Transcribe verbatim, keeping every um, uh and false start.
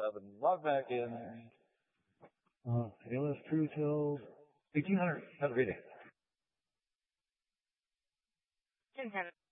seven. Log back in. Uh, A L S True Tills. eighteen hundred. How's it reading? ten ten.